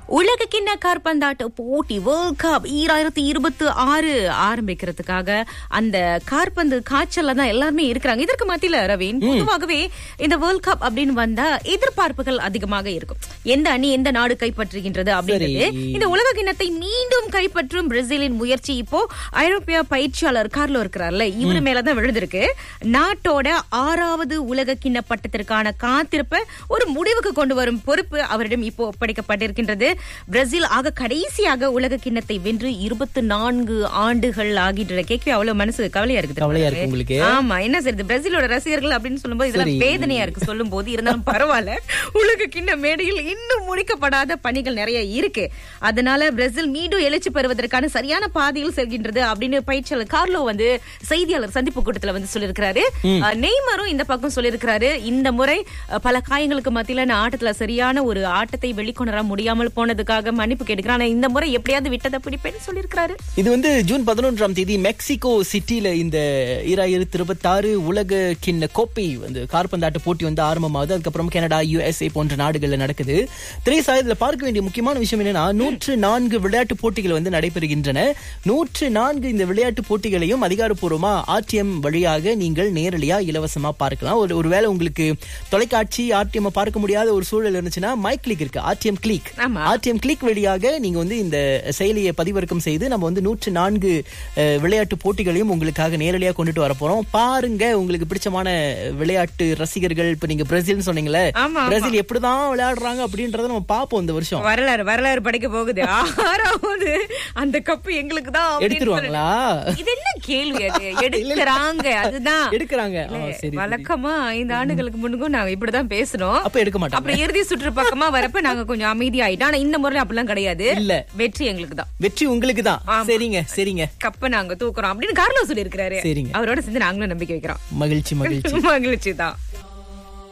உலக கிண்ண காற்பந்தாட்ட போட்டி வேர்ல்ட் கப் 2026 ஆரம்பிக்கிறதுக்காக அந்த காற்பந்து காய்ச்சல்ல தான் எல்லாருமே இருக்கிறாங்க. இதற்கு மத்தியில ரவீன், பொதுவாகவே இந்த வேர்ல்ட் கப் அப்படின்னு வந்தா எதிர்பார்ப்புகள் அதிகமாக இருக்கும். எந்த அணி எந்த நாடு கைப்பற்றுகின்றது அப்படின்றது. இந்த உலக கிண்ணத்தை மீண்டும் கைப்பற்றும் பிரேசிலின் முயற்சி இப்போ ஐரோப்பிய பயிற்சியாளர் கார்லோ இருக்கிறார்ல, இவரு மேலதான் விழுந்திருக்கு. நாட்டோட 6வது உலக கிண்ண பட்டத்திற்கான காத்திருப்பை ஒரு முடிவுக்கு கொண்டு வரும் பொறுப்பு அவரிடம் இப்போ ஒப்படைக்கப்பட்டிருக்கின்றது. பிரேசில் ஆக கடைசியாக உலக கிண்ணத்தை வென்று 24 ஆண்டுகள் ஆகின்றன. கேட்கவே அவ்வளவு மனசு கவலையா இருக்கு. ஆமா, என்ன சரி, பிரேசிலோட ரசிகர்கள் அப்படின்னு சொல்லும்போது இதெல்லாம் வேதனையா இருக்கு சொல்லும் போது. இருந்தாலும் பரவாயில்ல, உலக கிண்ண மேடையில் இன்னும் முடிக்கப்படாத பணிகள் நிறைய இருக்கு. அதனால பிரேசில் மீண்டும் எழுச்சி பெறுவதற்கான சரியான பாதையில் செல்கின்றது அப்படின்னு பயிற்சியாளர் கார்லோ செய்தியாளர் சந்திப்பு கூட்டத்துல சொல்லியிருக்கிறாரு. நெய்மரும் இந்த பக்கம் சொல்லியிருக்கிறாரு, இந்த முறை பல காயங்களுக்கு மத்தியில நான் ஆட்டத்துல சரியான ஒரு ஆட்டத்தை வெளிக்கொணர முடியாமல் போனதுக்காக மன்னிப்பு கேட்கிறேன். ஆனா இந்த முறை எப்படியாவது விட்டதை பிடிப்பேன்னு சொல்லியிருக்கிறாரு. இது ஜூன் 11ஆம் தேதி மெக்சிகோ சிட்டில இந்த 2026 உலக கிண்ண கோப்பை காற்பந்தாட்ட போட்டி ஆரம்பமாகுது. அதுக்கப்புறம் கனடா, USA போன்ற நாடுகள்ல நடக்குது. திரேசா, இதுல பார்க்க வேண்டிய முக்கியமான விஷயம் என்னன்னா 104 விளையாட்டு போட்டிகள் நடைபெறுகின்றன. 104 இந்த விளையாட்டு போட்டிகளையும் அதிகாரப்பூர்வமா RTM வழியாக நீங்கள் நேரடியா இலவசமா பார்க்கலாம். ஒருவேளை உங்களுக்கு தொலைக்காட்சி RTM பார்க்க முடியாத ஒரு சூழல் இருந்துச்சுன்னா மைக்ளிக் இருக்கு, RTM கிளிக் வழியாக நீங்க இந்த செயலியை பதிவிறக்கம் செய்து நம்ம 104 விளையாட்டு போட்டிகளையும் உங்களுக்காக நேரடியாக கொண்டுட்டு வர போறோம். பாருங்க, உங்களுக்கு பிடிச்சமான விளையாட்டு ரசிகர்கள், இப்ப நீங்க பிரேசில் சொன்னீங்களே, பிரேசில் எப்படிதான் விளையாடுறாங்க அப்படின்றத நம்ம பாப்போம். இந்த வருஷம் வரலாறு படைக்க போகுது. 6வது அந்த கப்பு எங்களுக்கு தான் எடுத்துருவாங்களா? இது என்ன கேள்வி? அது எடுக்கிறாங்க, அதுதான் எடுக்கிறாங்க. வழக்கமா 5 ஆண்டுகளுக்கு முன்னுக்கும் நாங்க இப்படிதான் பேசணும். அப்ப எடுக்க மாட்டோம். அப்புறம் இறுதி சுற்று பக்கமா வரப்ப நாங்க கொஞ்சம் அமைதியாயிட்டோம். ஆனா இந்த முறை அப்படிலாம் கிடையாது. இல்ல, வெற்றி எங்களுக்கு தான். வெற்றி உங்களுக்கு தான். சரிங்க, கப்ப நாங்க தூக்குறோம் அப்படின்னு கார்லோ சொல்லி இருக்கிறாரு. அவரோட சேர்ந்து நாங்களும் நம்பிக்கை வைக்கிறோம். மகிழ்ச்சி மகிழ்ச்சி தான்.